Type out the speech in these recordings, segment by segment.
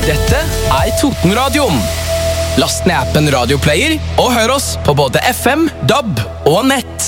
Dette Totenradioen. Last ned appen Radioplayer og hør oss på både FM, DAB og nett.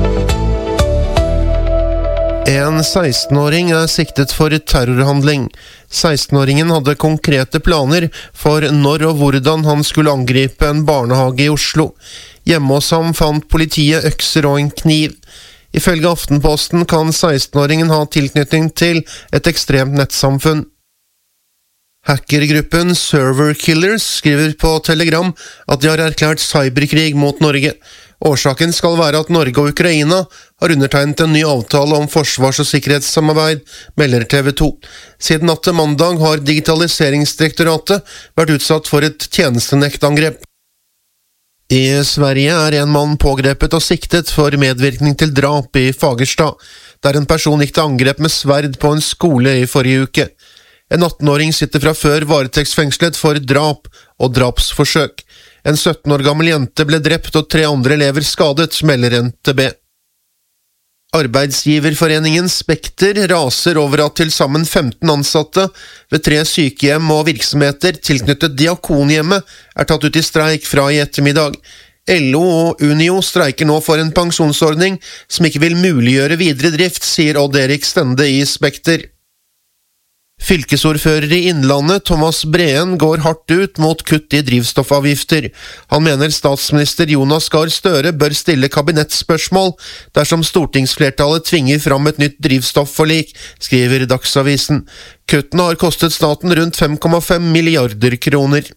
En 16-åring siktet for terrorhandling. 16-åringen hadde konkrete planer for når og hvordan han skulle angripe en barnehage i Oslo. Hjemme hos ham fant politiet økser og en kniv. Ifølge Aftenposten kan 16-åringen ha tilknytning til et ekstremt nettsamfunn. Hackergruppen Server Killers skriver på Telegram at de har erklært cyberkrig mot Norge. Årsaken skal være at Norge og Ukraina har undertegnet en ny avtale om forsvars- og sikkerhetssamarbeid, melder TV 2. Siden natt til mandag har Digitaliseringsdirektoratet vært utsatt for et tjenestenektangrep. I Sverige en mann pågrepet og siktet for medvirkning til drap i Fagerstad, der en person gikk til angrep med sverd på en skole i forrige uke. En 18-åring sitter fra før varetektsfengslet for drap og drapsforsøk. En 17 år gammel jente ble drept og 3 andre elever skadet, melder NTB. Arbeidsgiverforeningen Spekter raser over at til sammen 15 ansatte ved 3 sykehjem og virksomheter tilknyttet Diakonhjemmet tatt ut i streik fra i ettermiddag. LO og Unio streiker nå for en pensjonsordning som ikke vil muliggjøre videre drift, sier Odd Erik Stende i Spekter. Fylkesordfører i Innlandet, Thomas Breen, går hardt ut mot kutt i drivstoffavgifter. Han mener statsminister Jonas Gahr Støre bør stille kabinettspørsmål dersom stortingsflertallet tvinger fram et nytt drivstoffforlik, skriver Dagsavisen. Kuttene har kostet staten rundt 5,5 milliarder kroner.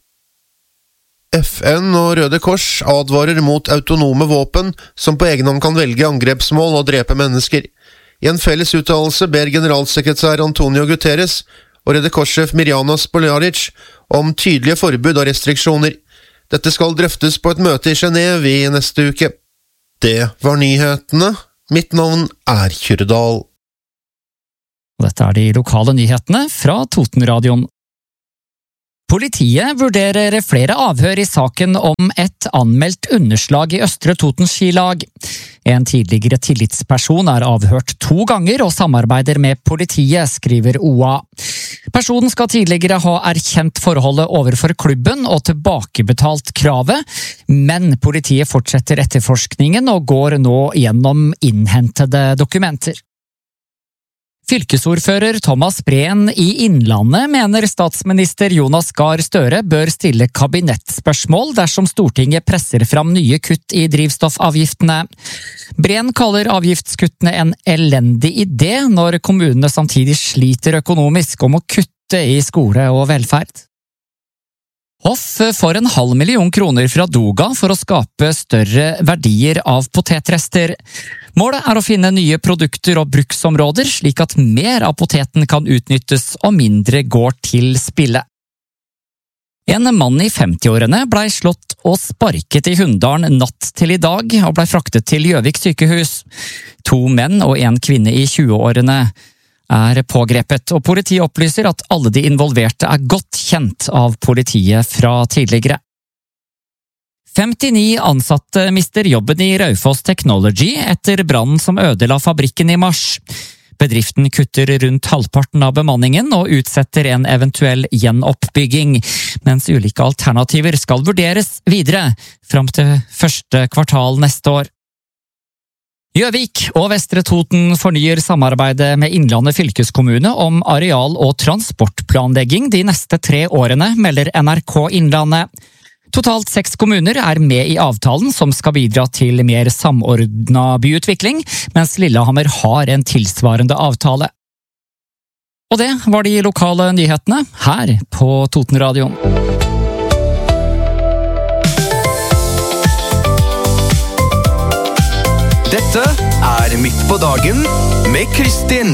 FN og Røde Kors advarer mot autonome våpen som på egen hånd kan velge angrepsmål og drepe mennesker. I en felles uttalelse ber generalsekretær Antonio Guterres og Røde Kors-sjef Mirjana Spoljaric om tydelige forbud og restriksjoner. Dette skal drøftes på et møte i Genève i neste uke. Det var nyhetene. Mitt navn Kjøredal. Dette de lokale nyhetene fra Totenradioen. Politiet vurderer flere avhør i saken om et anmeldt underslag i Østre Toten skilag. En tidligere tillitsperson avhørt 2 ganger og samarbeider med politiet, skriver OA. Personen skal tidligere ha erkjent forholdet overfor klubben og tilbakebetalt kravet, men politiet fortsetter etterforskningen og går nå gjennom innhentede dokumenter. Fylkesordfører Thomas Breen i Innlandet mener statsminister Jonas Gahr Støre bør stille kabinettspørsmål dersom Stortinget presser fram nye kutt i drivstoffavgiftene. Breen kaller avgiftskuttene en elendig idé når kommunene samtidig sliter økonomisk og må kutte i skole og velferd. Hoff får 500 000 kroner fra Doga for å skape større verdier av potetrester. Målet å finne nye produkter og bruksområder, slik at mer av poteten kan utnyttes og mindre går til spille. En mann i 50-årene ble slått og sparket i Hunndalen natt til i dag og ble fraktet til Gjøvik sykehus. 2 menn og 1 kvinne i 20-årene pågrepet, og politiet opplyser at alle de involverte godt kjent av politiet fra tidligere. 59 ansatte mister jobben i Raufoss Technology etter brannen som ødela fabrikken i mars. Bedriften kutter rundt halvparten av bemanningen og utsetter en eventuell gjenoppbygging, mens ulike alternativer skal vurderes videre fram til 1. kvartal neste år. Gjøvik og Vestre Toten fornyer samarbeidet med Innlandet fylkeskommune om areal- og transportplanlegging de neste 3 årene, melder NRK Innlandet. Totalt 6 kommuner med i avtalen som skal bidra til mer samordnet byutvikling, mens Lillehammer har en tilsvarende avtale. Og det var de lokale nyhetene her på Totenradioen. Dette Midt på dagen med Kristin.